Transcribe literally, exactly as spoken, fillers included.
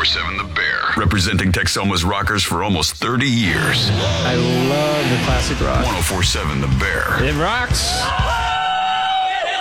four seven The Bear. Representing Texoma's rockers for almost thirty years. I love the classic rock. ten forty-seven The Bear. It rocks.